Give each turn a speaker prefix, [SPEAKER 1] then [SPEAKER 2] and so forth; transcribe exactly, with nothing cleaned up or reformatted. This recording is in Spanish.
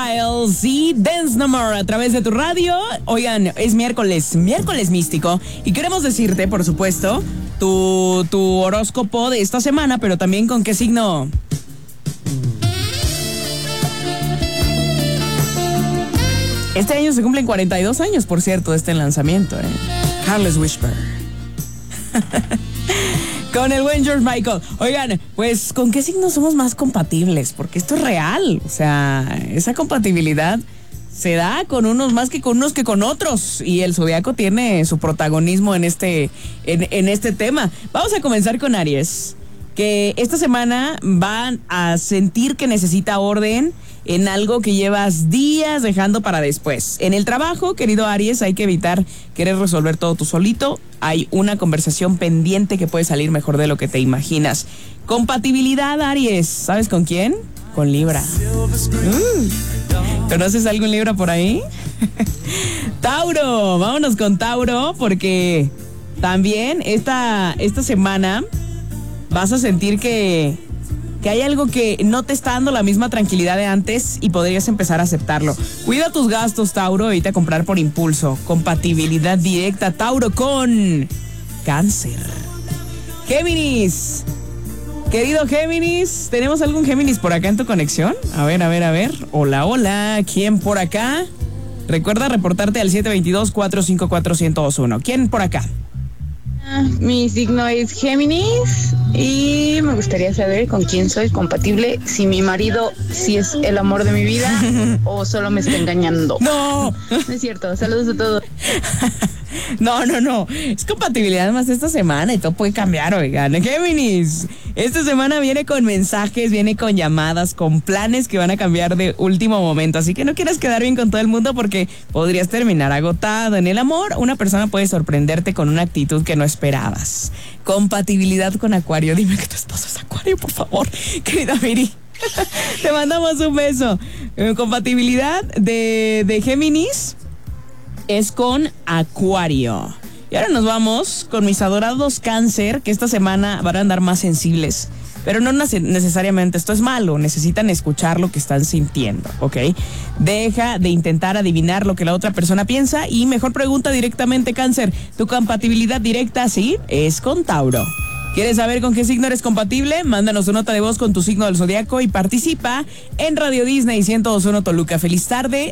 [SPEAKER 1] Styles y Dance No More a través de tu radio. Oigan, es miércoles, miércoles místico. Y queremos decirte, por supuesto, tu, tu horóscopo de esta semana, pero también con qué signo. Este año se cumplen cuarenta y dos años, por cierto, de este lanzamiento, ¿eh? Careless Whisper. Con el buen George Michael. Oigan, pues, ¿con qué signos somos más compatibles? Porque esto es real. O sea, esa compatibilidad se da con unos más que con unos que con otros. Y el zodiaco tiene su protagonismo en este, en, en este tema. Vamos a comenzar con Aries, que esta semana van a sentir que necesita orden en algo que llevas días dejando para después. En el trabajo, querido Aries, hay que evitar querer resolver todo tú solito. Hay una conversación pendiente que puede salir mejor de lo que te imaginas. Compatibilidad, Aries. ¿Sabes con quién? Con Libra. Mm. ¿Conoces algún Libra por ahí? Tauro, vámonos con Tauro, porque también esta, esta semana vas a sentir que... que hay algo que no te está dando la misma tranquilidad de antes y podrías empezar a aceptarlo. Cuida tus gastos, Tauro, evita comprar por impulso. Compatibilidad directa, Tauro, con Cáncer. Géminis. Querido Géminis, ¿tenemos algún Géminis por acá en tu conexión? A ver, a ver, a ver. Hola, hola. ¿Quién por acá? Recuerda reportarte al siete dos dos, cuatro cinco cuatro, uno cero dos uno. ¿Quién por acá?
[SPEAKER 2] Mi signo es Géminis y me gustaría saber con quién soy compatible, si mi marido sí es el amor de mi vida o solo me está engañando.
[SPEAKER 1] No,
[SPEAKER 2] no es cierto, saludos a todos.
[SPEAKER 1] No, no, no, es compatibilidad más esta semana y todo puede cambiar, oigan. Géminis, esta semana viene con mensajes, viene con llamadas, con planes que van a cambiar de último momento, así que no quieras quedar bien con todo el mundo porque podrías terminar agotado. En el amor, una persona puede sorprenderte con una actitud que no esperabas. Compatibilidad con Acuario, dime que tu esposo es Acuario, por favor, querida Miri. Te mandamos un beso. Eh, compatibilidad de, de Géminis es con Acuario. Y ahora nos vamos con mis adorados Cáncer, que esta semana van a andar más sensibles. Pero no necesariamente esto es malo, necesitan escuchar lo que están sintiendo, ¿ok? Deja de intentar adivinar lo que la otra persona piensa y mejor pregunta directamente, Cáncer. Tu compatibilidad directa, sí, es con Tauro. ¿Quieres saber con qué signo eres compatible? Mándanos tu nota de voz con tu signo del zodiaco y participa en Radio Disney ciento dos punto uno Toluca. Feliz tarde,